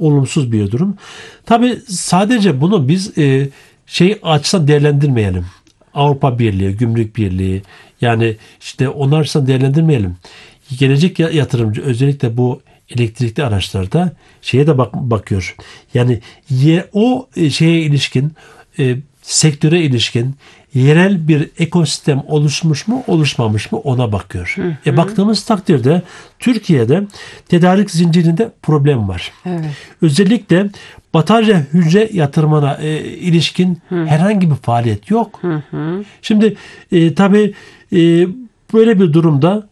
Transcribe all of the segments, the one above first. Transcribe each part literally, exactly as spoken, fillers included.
olumsuz bir durum. Tabii sadece bunu biz e, şey açısından değerlendirmeyelim. Avrupa Birliği, Gümrük Birliği, yani işte onlar açısından değerlendirmeyelim. Gelecek yatırımcı özellikle bu elektrikli araçlarda şeye de bak, bakıyor. Yani ye, o şeye ilişkin, e, sektöre ilişkin yerel bir ekosistem oluşmuş mu, oluşmamış mı ona bakıyor. Hı hı. E baktığımız takdirde Türkiye'de tedarik zincirinde problem var. Evet. Özellikle batarya hücre yatırımına e, ilişkin hı. herhangi bir faaliyet yok. Hı hı. Şimdi e, tabii e, böyle bir durumda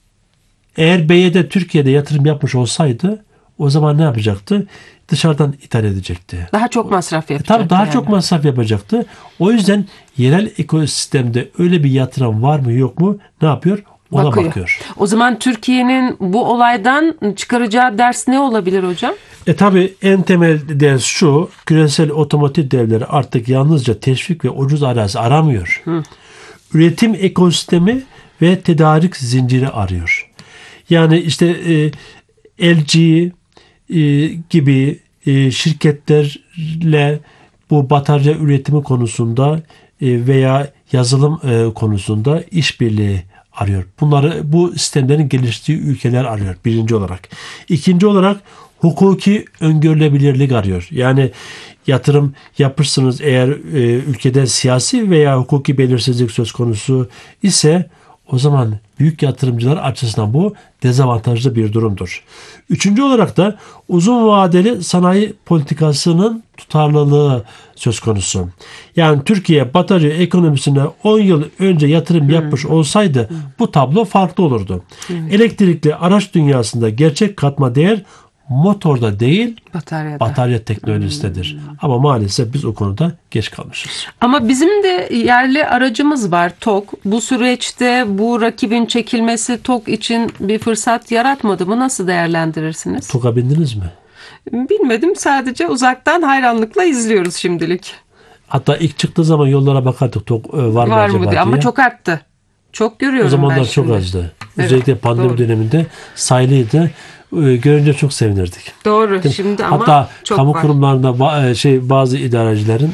eğer B Y D Türkiye'de yatırım yapmış olsaydı o zaman ne yapacaktı? Dışarıdan ithal edecekti. Daha çok masraf yapacaktı. Tabii daha yani. çok masraf yapacaktı. O yüzden yerel ekosistemde öyle bir yatırım var mı yok mu ne yapıyor? Ona bakıyor. bakıyor. O zaman Türkiye'nin bu olaydan çıkaracağı ders ne olabilir hocam? E tabii en temel ders şu: küresel otomotiv devleri artık yalnızca teşvik ve ucuz arazi aramıyor. Hı. Üretim ekosistemi ve tedarik zinciri arıyor. Yani işte e, L G e, gibi e, şirketlerle bu batarya üretimi konusunda e, veya yazılım e, konusunda işbirliği arıyor. Bunları bu sistemlerin geliştiği ülkeler arıyor birinci olarak. İkinci olarak hukuki öngörülebilirlik arıyor. Yani yatırım yapırsınız eğer e, ülkede siyasi veya hukuki belirsizlik söz konusu ise o zaman büyük yatırımcılar açısından bu dezavantajlı bir durumdur. Üçüncü olarak da uzun vadeli sanayi politikasının tutarlılığı söz konusu. Yani Türkiye batarya ekonomisine on yıl önce yatırım yapmış olsaydı bu tablo farklı olurdu. Elektrikli araç dünyasında gerçek katma değer motorda değil, Bataryada. batarya teknolojisidir. Hmm. Ama maalesef biz o konuda geç kalmışız. Ama bizim de yerli aracımız var, TOG. Bu süreçte bu rakibin çekilmesi TOG için bir fırsat yaratmadı mı? Nasıl değerlendirirsiniz? TOG'a bindiniz mi? Bilmedim. Sadece uzaktan hayranlıkla izliyoruz şimdilik. Hatta ilk çıktığı zaman yollara bakardık TOG var mı var acaba mı diye. diye. Ama çok arttı. Çok görüyorum ben O zamanlar ben çok şimdi. azdı. Evet, Özellikle pandemi doğru. döneminde sayılıydı. Görünce çok sevinirdik. Doğru. Şimdi ama hatta çok kamu var. kurumlarında şey bazı idarecilerin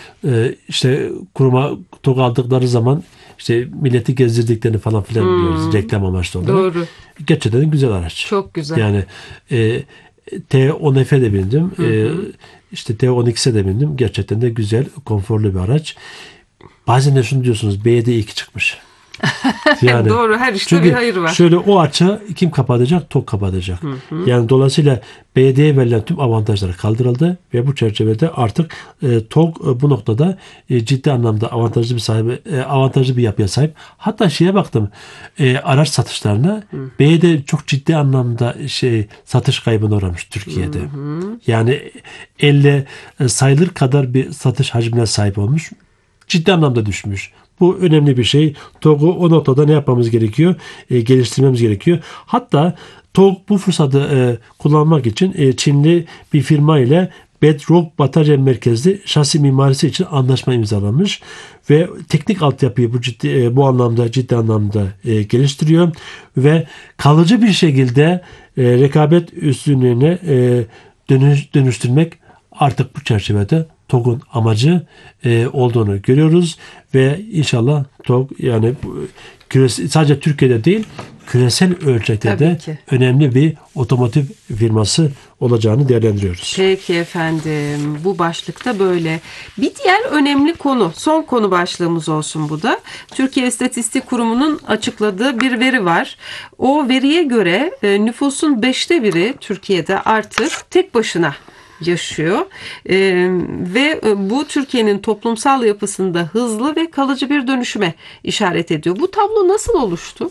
işte kuruma TOG aldıkları zaman işte milleti gezdirdiklerini falan filan hmm. biliyoruz reklam amaçlı olarak. Doğru. Gerçekten güzel araç. Çok güzel. Yani e, T on F'e de bindim. Hı hı. E, işte T on X'e de bindim. Gerçekten de güzel, konforlu bir araç. Bazen de şunu diyorsunuz, B Y D iki çıkmış. Yani, doğru, her işte bir hayır var. Şöyle o açığı kim kapatacak? TOG kapatacak. Hı hı. Yani dolayısıyla B Y D'ye verilen tüm avantajları kaldırıldı ve bu çerçevede artık e, TOG e, bu noktada e, ciddi anlamda avantajlı bir sahibi, e, avantajlı bir yapıya sahip. Hatta şeye baktım, e, araç satışlarına hı. B Y D çok ciddi anlamda şey satış kaybına uğramış Türkiye'de. Hı hı. Yani elle e, sayılır kadar bir satış hacmine sahip olmuş. Ciddi anlamda düşmüş. Bu önemli bir şey. TOG'u o noktada ne yapmamız gerekiyor? E, geliştirmemiz gerekiyor. Hatta TOG bu fırsatı e, kullanmak için e, Çinli bir firma ile Bedrock batarya merkezli şasi mimarisi için anlaşma imzalamış ve teknik altyapıyı bu ciddi e, bu anlamda ciddi anlamda e, geliştiriyor ve kalıcı bir şekilde e, rekabet üstünlüğüne e, dönüş, dönüştürmek artık bu çerçevede TOG'un amacı e, olduğunu görüyoruz ve inşallah TOG yani küresel, sadece Türkiye'de değil küresel ölçekte de önemli bir otomotiv firması olacağını değerlendiriyoruz. Peki efendim, bu başlıkta böyle. Bir diğer önemli konu, son konu başlığımız olsun bu da. Türkiye İstatistik Kurumu'nun açıkladığı bir veri var. O veriye göre e, nüfusun beşte biri Türkiye'de artık tek başına yaşıyor ee, ve bu Türkiye'nin toplumsal yapısında hızlı ve kalıcı bir dönüşüme işaret ediyor. Bu tablo nasıl oluştu?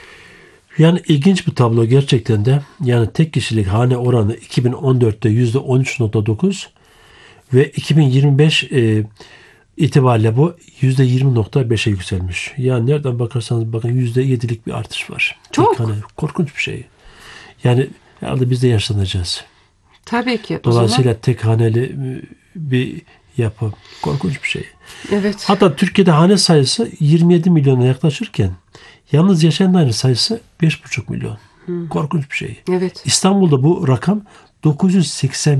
Yani ilginç bir tablo gerçekten de. Yani tek kişilik hane oranı iki bin on dörtte yüzde on üç nokta dokuz ve iki bin yirmi beş e, itibariyle bu yüzde yirmi nokta beşe yükselmiş. Yani nereden bakarsanız bakın yüzde yedilik bir artış var. Çok. Hane, korkunç bir şey. Yani herhalde biz de yaşlanacağız. Tabii ki. Dolayısıyla zaman... tek haneli bir yapı. Korkunç bir şey. Evet. Hatta Türkiye'de hane sayısı yirmi yedi milyona yaklaşırken yalnız yaşayanların sayısı beş buçuk milyon. Hmm. Korkunç bir şey. Evet. İstanbul'da bu rakam dokuz yüz seksen